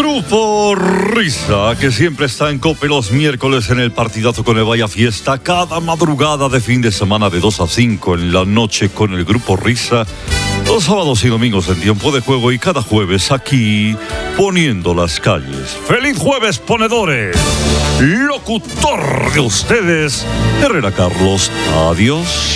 Grupo Risa, que siempre está en COPE los miércoles en el partidazo con el Vaya Fiesta, cada madrugada de fin de semana de 2 a 5 en la noche con el Grupo Risa, los sábados y domingos en tiempo de juego y cada jueves aquí poniendo las calles. ¡Feliz jueves, ponedores! Locutor de ustedes, Herrera Carlos. Adiós.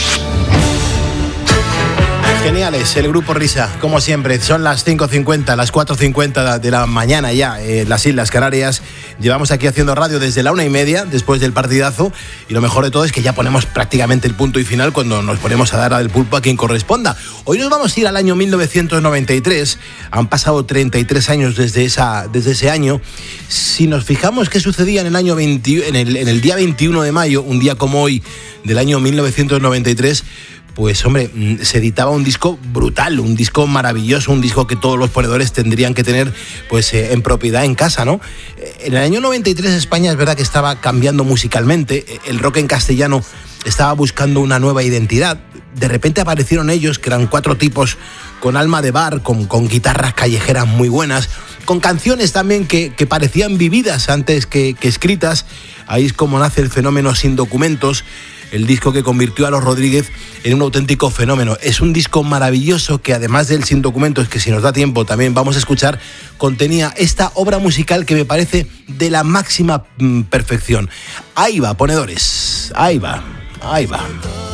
Geniales, el Grupo Risa, como siempre. Son las 5:50, las 4:50 de la mañana ya, las Islas Canarias. Llevamos aquí haciendo radio desde la 1:30, después del partidazo. Y lo mejor de todo es que ya ponemos prácticamente el punto y final cuando nos ponemos a dar al pulpo a quien corresponda. Hoy nos vamos a ir al año 1993. Han pasado 33 años desde ese año. Si nos fijamos qué sucedía en el año en el día 21 de mayo, un día como hoy del año 1993, pues hombre, se editaba un disco brutal, un disco maravilloso, un disco que todos los ponedores tendrían que tener pues en propiedad en casa, ¿no? En el año 93 España es verdad que estaba cambiando musicalmente, el rock en castellano estaba buscando una nueva identidad. De repente aparecieron ellos, que eran 4 tipos con alma de bar, con guitarras callejeras muy buenas, con canciones también que parecían vividas antes que escritas. Ahí es como nace el fenómeno Sin Documentos, el disco que convirtió a Los Rodríguez en un auténtico fenómeno. Es un disco maravilloso que, además del Sin Documentos, que si nos da tiempo también vamos a escuchar, contenía esta obra musical que me parece de la máxima perfección. Ahí va, ponedores, ahí va.